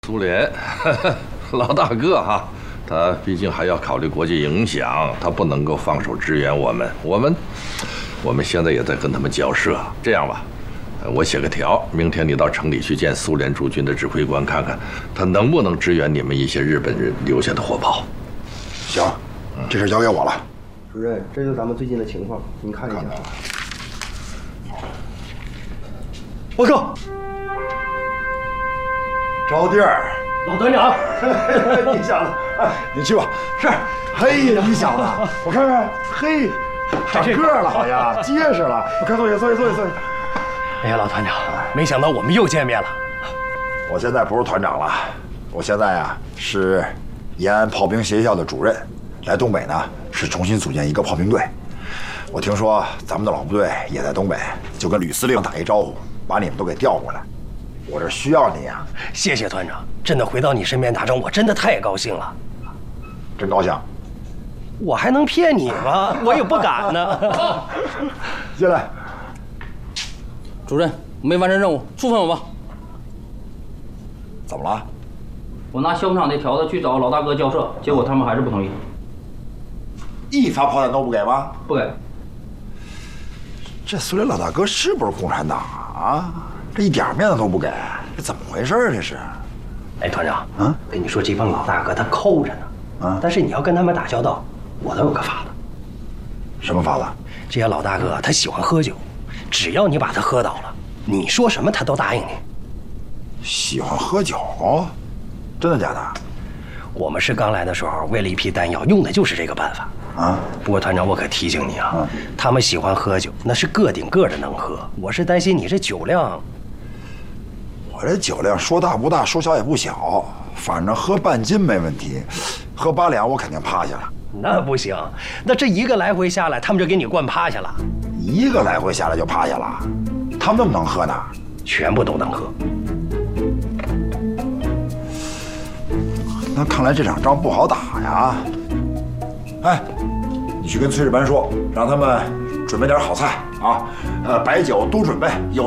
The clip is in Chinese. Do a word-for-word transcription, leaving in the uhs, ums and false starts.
苏联，老大哥哈，他毕竟还要考虑国际影响，他不能够放手支援我们。我们，我们现在也在跟他们交涉。这样吧，我写个条，明天你到城里去见苏联驻军的指挥官，看看他能不能支援你们一些日本人留下的火炮。 行，这事交给我了。 主任，这就是咱们最近的情况，您看一下。 报告。 招弟儿， 老团长， 你小子，你去吧。是，嘿呀，你小子，我看看，嘿，长个了，好像结实了。快坐下，坐下，坐下，坐下。 哎呀，老团长，没想到我们又见面了。 我现在不是团长了，我现在呀是延安炮兵学校的主任，来东北呢是重新组建一个炮兵队。我听说咱们的老部队也在东北，就跟吕司令打一招呼，把你们都给调过来。 我这需要你呀！ 谢谢团长，真的回到你身边打仗，我真的太高兴了， 真高兴。 我还能骗你吗？我也不敢呢。 进来， 主任，没完成任务，处分我吧。 怎么了？ 我拿消防厂的条子去找老大哥交涉，结果他们还是不同意。 一发炮弹都不给吗？ 不给。 这苏联老大哥是不是共产党啊？ 这一点面子都不给，这怎么回事？这是？ 哎，团长， 嗯， 跟你说，这帮老大哥他抠着呢， 啊， 但是你要跟他们打交道，我都有个法子。 什么法子？ 这些老大哥他喜欢喝酒，只要你把他喝倒了，你说什么他都答应你。 喜欢喝酒？真的假的？ 我们是刚来的时候，为了一批弹药，用的就是这个办法。 啊！ 不过团长，我可提醒你啊，他们喜欢喝酒，那是个顶个的能喝。我是担心你这酒量。 我这酒量说大不大，说小也不小，反正喝半斤没问题，喝八两我肯定趴下了。 那不行，那这一个来回下来，他们就给你灌趴下了。 一个来回下来就趴下了，他们那么能喝呢？ 全部都能喝。 那看来这场仗不好打呀。哎，你去跟炊事班说，让他们准备点好菜啊，呃，白酒都准备，有。